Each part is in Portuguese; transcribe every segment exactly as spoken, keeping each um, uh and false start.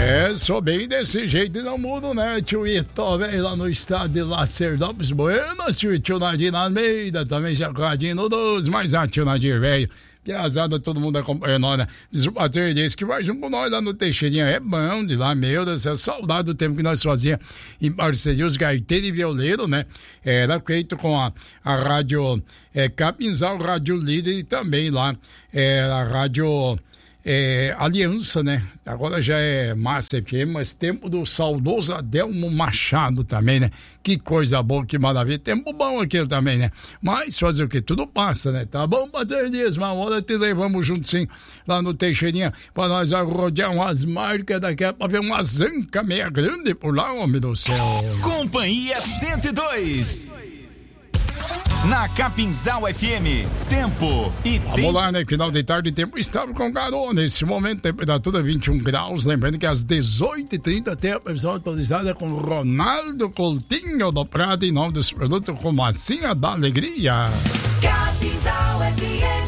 É, sou bem desse jeito e não mudo, né, tio Ito, velho, lá no estado de Lacerdópolis, Buenas, tio, tio Nadir na Almeida, também Jacadinho no doze, mas a tio Nadir, velho, piazada, todo mundo acompanha nós, né? Diz o Pater disse que vai junto com nós lá no Teixeirinha, é bom de lá, meu Deus do céu, saudade do tempo que nós fazíamos em parceria, os gaiteiros e violeiros, né? Era feito com a, a rádio é, Capinzal, Rádio Líder e também lá, é, a rádio... É, Aliança, né? Agora já é Massa F M, mas tempo do saudoso Adelmo Machado também, né? Que coisa boa, que maravilha. Tempo bom aquele também, né? Mas fazer o que? Tudo passa, né? Tá bom, Pater Dias? Uma hora te levamos junto sim, lá no Teixeirinha, pra nós rodear umas marcas daqui a pra ver uma zanca meia grande por lá, homem do céu. Companhia cento e dois. Na Capinzal F M, tempo e Vamos tempo. lá, né? Final de tarde, tempo estável com garoa. Nesse momento, temperatura vinte e um graus. Lembrando que às dezoito e trinta tem a previsão atualizada com Ronaldo Coutinho do Prado em nome dos produtos como a Massinha da Alegria. Capinzal F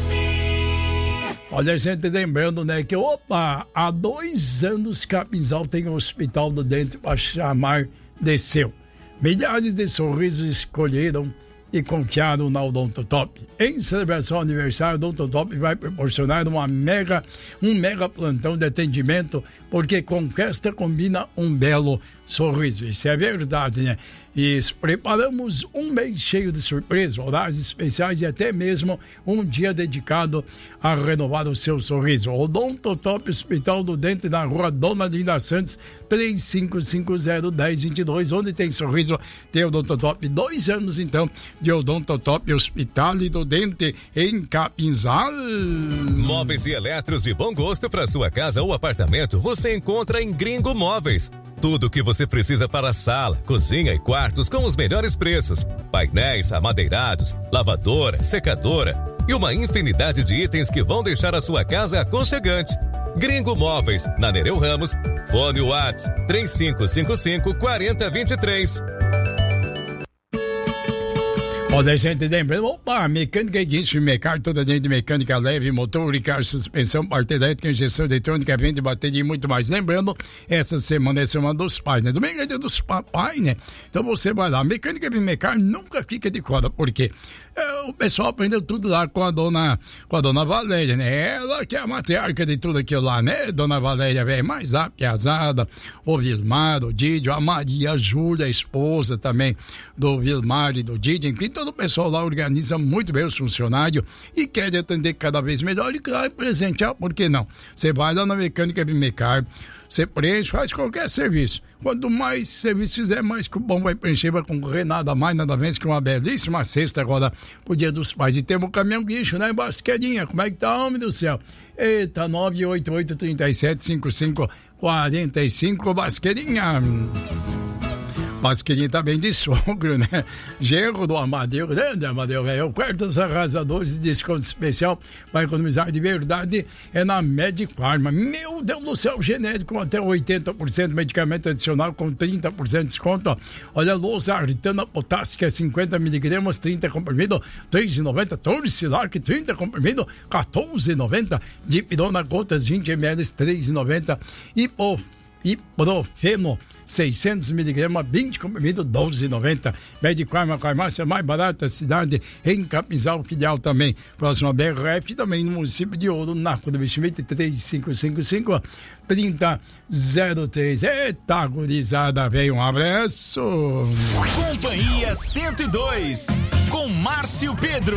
M. Olha, gente, lembrando, né, que, opa, há dois anos Capinzal tem um hospital do dente para chamar de seu. Milhares de sorrisos escolheram e confiaram na Odontotop. Em celebração ao aniversário, a Odontotop vai proporcionar uma mega, um mega plantão de atendimento, porque com festa combina um belo sorriso. Isso é verdade, né? E preparamos um mês cheio de surpresas, horários especiais e até mesmo um dia dedicado a renovar o seu sorriso. Odontotop Hospital do Dente, na rua Dona Linda Santos, três cinco cinco zero, um zero dois dois. Onde tem sorriso, tem Odontotop. Dois anos, então, de Odontotop Hospital do Dente em Capinzal. Móveis e eletros de bom gosto para sua casa ou apartamento, você encontra em Gringo Móveis. Tudo o que você precisa para a sala, cozinha e quartos com os melhores preços. Painéis amadeirados, lavadora, secadora e uma infinidade de itens que vão deixar a sua casa aconchegante. Gringo Móveis, na Nereu Ramos, fone WhatsApp três cinco cinco cinco, quatro zero dois três. Olha, gente, lembrando, opa, mecânica e guincho, Mecar, toda dentro de mecânica leve, motor, carro, suspensão, parte elétrica, injeção eletrônica, vende, bateria e muito mais. Lembrando, essa semana é semana dos pais, né? Domingo é dia dos papais, né? Então você vai lá, mecânica e Mecar nunca fica de fora, porque é, o pessoal aprendeu tudo lá com a dona, com a dona Valéria, né? Ela que é a matriarca de tudo aquilo lá, né? Dona Valéria, velho, mais lá, piazada, o Vilmar, o Didio, a Maria, a Júlia, a esposa também do Vilmar e do Didio, enfim, todo o pessoal lá organiza muito bem os funcionários e quer atender cada vez melhor e, claro, presentear, por que não? Você vai lá na Mecânica Bimecar, você preenche, faz qualquer serviço. Quanto mais serviço fizer, mais que o bom vai preencher, vai concorrer nada mais, nada menos que uma belíssima cesta agora pro Dia dos Pais. E temos o caminhão guincho, né, Basquedinha? Como é que tá, homem do céu? Eita, nove oito oito, três sete cinco cinco, quatro cinco, Basquedinha. Basqueirinha tá bem de sogro, né? Gerro do Amadeu, grande Amadeu, velho. O quartos arrasadores de desconto especial para economizar de verdade é na Medic Pharma. Meu Deus do céu, genérico até oitenta por cento, medicamento adicional com trinta por cento de desconto. Olha, losartana potássica, cinquenta miligramas, trinta comprimido, três reais e noventa centavos. Torcilac, trinta comprimido, quatorze reais e noventa centavos. Dipirona, gotas, vinte mililitros, três reais e noventa centavos. Hipo, Iprofeno, seiscentos miligramas, vinte comprimidos, doze reais e noventa centavos. Medifarma, a farmácia mais barata da cidade, em Capinzal, filial também. Próximo a B R F, também no município de Ouro, na Rua do Investimento, três cinco cinco cinco, trinta zero três. Eita, gurizada, veio um abraço. Companhia cento e dois, com Márcio Pedro.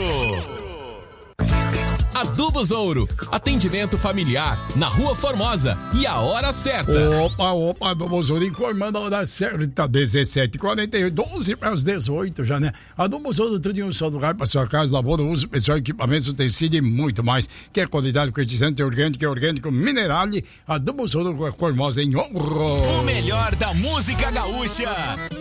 Adubos Ouro, atendimento familiar na Rua Formosa e a hora certa. Opa, opa, Adubos Ouro informando a hora certa, dezessete e quarenta e oito, doze para as dezoito já, né? Adubos Ouro, tudo em um só lugar para sua casa, lavoura, uso pessoal, equipamentos, tecido e muito mais. Que é qualidade, fertilizante, orgânico, orgânico, minerale, Adubos Ouro, Rua Formosa em Ouro. O melhor da música gaúcha está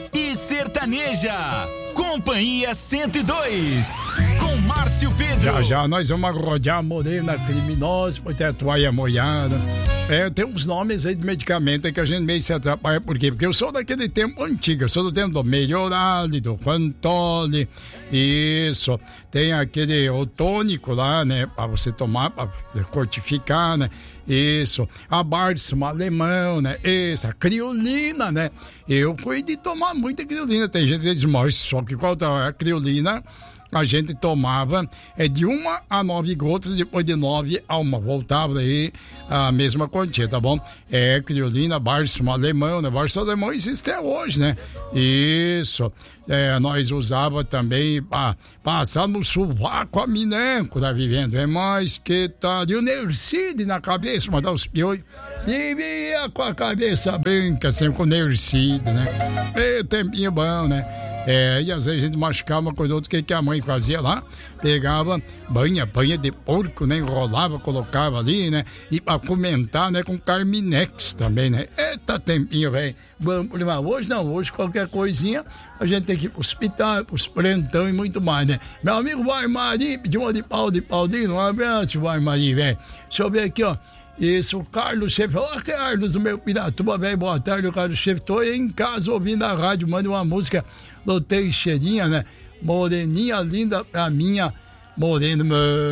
sertaneja. Companhia cento e dois, com Márcio Pedro. Já já nós vamos rodear a morena criminosa, porque a toalha molhada. É, tem uns nomes aí de medicamento aí que a gente meio se atrapalha. Por quê? Porque eu sou daquele tempo antigo, eu sou do tempo do Meliorale, do Quantole. Isso. Tem aquele o tônico lá, né? Pra você tomar, pra cortificar, né? Isso. A Bálsamo alemão, né? Isso. A criolina, né? Eu cuido de tomar muita criolina. Tem gente que diz, mas só que qual tá a criolina? A gente tomava é, de uma a nove gotas, depois de nove a uma. Voltava aí a mesma quantia, tá bom? É, criolina, bálsamo alemão, né? Bálsamo alemão existe até hoje, né? Isso. É, nós usava também para passar no sovaco aminanco da vivenda. É mais que tal. E o Nercide na cabeça, mandar os piolhos. Vivia com a cabeça branca, sempre com Nercide, né? E tempinho bom, né? É, e às vezes a gente machucava uma coisa ou outra, que, que a mãe fazia lá, pegava banha, banha de porco, né, enrolava, colocava ali, né, e pra comentar, né, com Carminex também, né, eita tempinho, velho, vamos, hoje não, hoje qualquer coisinha, a gente tem que ir pro hospital, pros plantão e muito mais, né, meu amigo Varmari, pediu uma de pau de Paudino, um abraço, Varmari, velho, deixa eu ver aqui, ó. Isso, o Carlos Chefe. Olá, Carlos, do meu Piratuba, velho. Boa tarde, o Carlos Chefe. Tô em casa ouvindo a rádio. Manda uma música do Teixeirinha, né? Moreninha linda pra minha morena.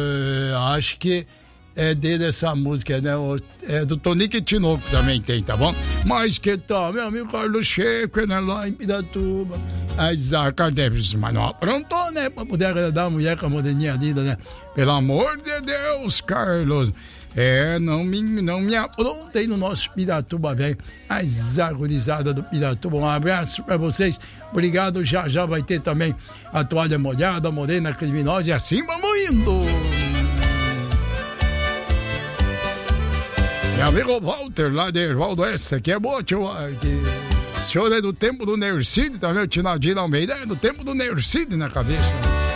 Acho que é dele essa música, né? É do Tonico Tinoco também tem, tá bom? Mas que tal, meu amigo Carlos Chefe, né? Lá em Piratuba. Mas a Cardeves, mas não aprontou, né? Pra poder agradar a mulher com a moreninha linda, né? Pelo amor de Deus, Carlos. É, não me, não me aprontei no nosso Piratuba, velho. As agonizadas do Piratuba. Um abraço pra vocês. Obrigado. Já já vai ter também a toalha molhada, a morena criminosa. E assim vamos indo. Meu amigo Walter, lá de Ervaldo, essa aqui é boa, tio. O senhor é do tempo do Nercide também, o Tinadinho Almeida é do tempo do Nercide na cabeça.